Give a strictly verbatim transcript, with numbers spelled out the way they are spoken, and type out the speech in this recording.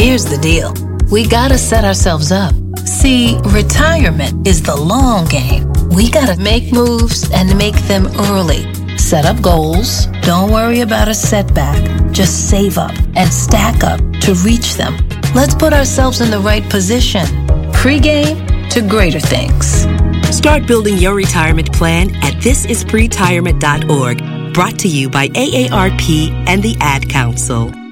Here's the deal. We gotta set ourselves up. See, retirement is the long game. We gotta make moves and make them early. Set up goals. Don't worry about a setback. Just save up and stack up to reach them. Let's put ourselves in the right position. Pre-game to greater things. Start building your retirement plan at this is pretirement dot org. Brought to you by A A R P and the Ad Council.